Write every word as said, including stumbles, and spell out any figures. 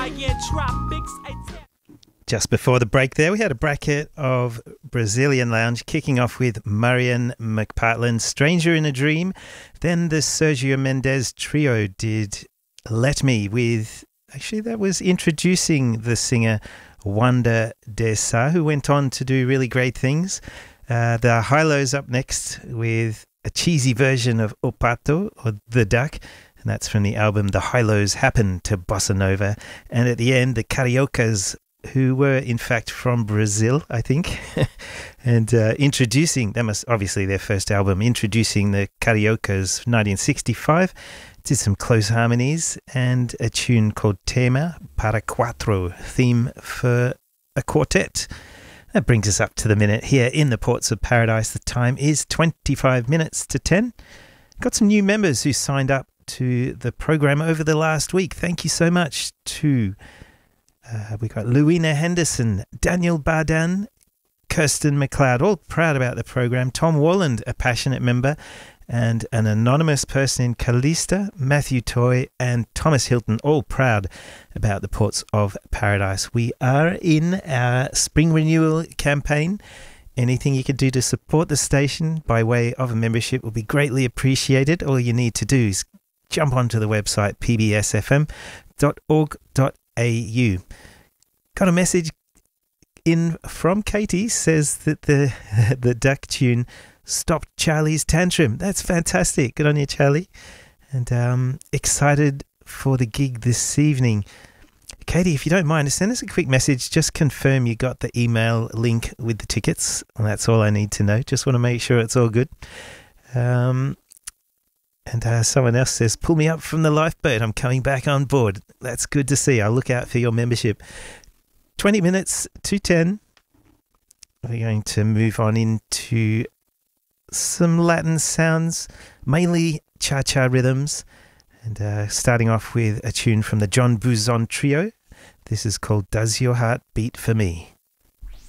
Just before the break there, we had a bracket of Brazilian Lounge, kicking off with Marian McPartland, Stranger in a Dream. Then the Sergio Mendes trio did Let Me with, actually that was introducing the singer Wanda Dessa, who went on to do really great things. Uh, the Hi-Lo's up next with a cheesy version of O Pato, or The Duck, and that's from the album The Hi-Lo's Happen to Bossa Nova. And at the end, the Cariocas, who were in fact from Brazil, I think, and uh, introducing, that was obviously their first album, introducing the Cariocas nineteen sixty-five, did some close harmonies and a tune called Tema para Quatro, theme for a quartet. That brings us up to the minute here in the Ports of Paradise. The time is twenty-five minutes to ten. Got some new members who signed up to the program over the last week. Thank you so much to Uh, we got Luina Henderson, Daniel Bardan, Kirsten McLeod, all proud about the program. Tom Walland, a passionate member, and an anonymous person in Callista, Matthew Toy, and Thomas Hilton, all proud about the Ports of Paradise. We are in our spring renewal campaign. Anything you can do to support the station by way of a membership will be greatly appreciated. All you need to do is jump onto the website p b s f m dot org dot a u. Got a message in from Katie, says that the the duck tune stopped Charlie's tantrum. That's fantastic. Good on you, Charlie. And um, excited for the gig this evening. Katie, if you don't mind, send us a quick message. Just confirm you got the email link with the tickets. And that's all I need to know. Just want to make sure it's all good. Um, and uh, someone else says, pull me up from the lifeboat. I'm coming back on board. That's good to see. I'll look out for your membership. twenty minutes to ten. We're going to move on into some Latin sounds, mainly cha-cha rhythms. And uh, starting off with a tune from the John Buzon Trio. This is called Does Your Heart Beat For Me?